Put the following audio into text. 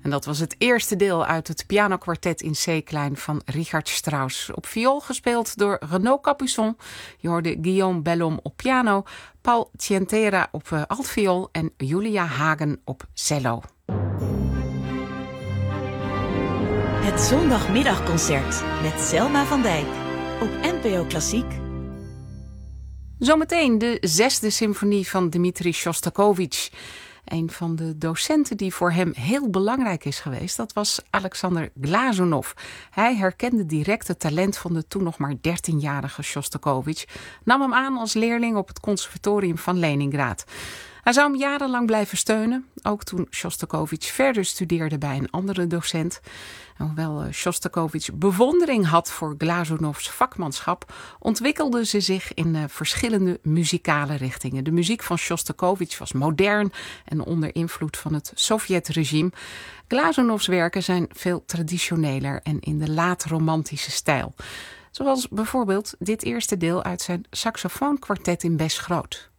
En dat was het eerste deel uit het pianokwartet in C-klein van Richard Strauss. Op viool gespeeld door Renaud Capuçon. Je hoorde Guillaume Bellhomme op piano, Paul Cientera op altviool en Julia Hagen op cello. Het zondagmiddagconcert met Selma van Dijk op NPO Klassiek. Zometeen de 6e symfonie van Dmitri Shostakovich. Een van de docenten die voor hem heel belangrijk is geweest, dat was Alexander Glazunov. Hij herkende direct het talent van de toen nog maar 13-jarige Shostakovich, nam hem aan als leerling op het conservatorium van Leningrad. Hij zou hem jarenlang blijven steunen, ook toen Shostakovich verder studeerde bij een andere docent. En hoewel Shostakovich bewondering had voor Glazunovs vakmanschap, ontwikkelden ze zich in verschillende muzikale richtingen. De muziek van Shostakovich was modern en onder invloed van het Sovjetregime. Glazunovs werken zijn veel traditioneler en in de laat-romantische stijl. Zoals bijvoorbeeld dit eerste deel uit zijn saxofoonkwartet in Bes groot.